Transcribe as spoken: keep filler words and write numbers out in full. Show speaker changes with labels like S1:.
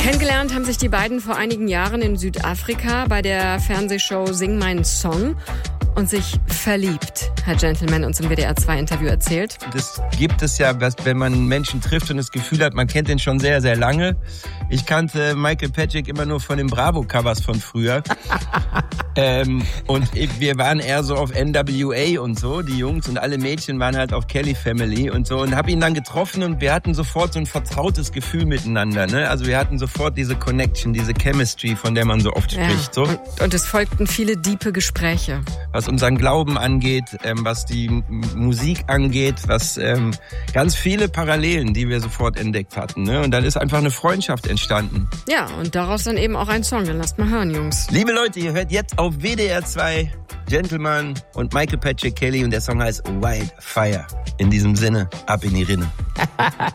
S1: Kennengelernt haben sich die beiden vor einigen Jahren in Südafrika bei der Fernsehshow Sing meinen Song und sich verliebt, hat Gentleman uns im W D R zwei Interview erzählt.
S2: Das gibt es ja, wenn man Menschen trifft und das Gefühl hat, man kennt den schon sehr, sehr lange. Ich kannte Michael Patrick immer nur von den Bravo-Covers von früher. ähm, und wir waren eher so auf N W A und so, die Jungs, und alle Mädchen waren halt auf Kelly Family und so, und habe ihn dann getroffen und wir hatten sofort so ein vertrautes Gefühl miteinander, ne? Also wir hatten sofort diese Connection, diese Chemistry, von der man so oft
S1: ja.
S2: spricht. So.
S1: Und, und es folgten viele diepe Gespräche.
S2: Was unseren Glauben angeht, ähm, was die M- Musik angeht, was ähm, ganz viele Parallelen, die wir sofort entdeckt hatten, ne? Und dann ist einfach eine Freundschaft entstanden.
S1: Ja, und daraus dann eben auch ein Song. Dann lasst mal hören, Jungs.
S2: Liebe Leute, ihr hört jetzt auf W D R zwei Gentleman und Michael Patrick Kelly und der Song heißt Wildfire. In diesem Sinne, ab in die Rinne.